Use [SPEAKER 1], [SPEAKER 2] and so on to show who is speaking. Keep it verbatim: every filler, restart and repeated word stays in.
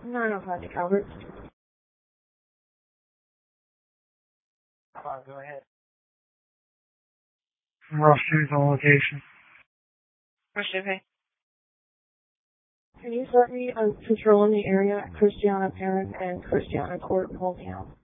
[SPEAKER 1] nine oh five to Calvert.
[SPEAKER 2] Uh, go ahead.
[SPEAKER 3] Ross two's on location.
[SPEAKER 4] Rush okay.
[SPEAKER 1] Can you start me on patrolling the area at Christiana Parent and Christiana Court in Hometown?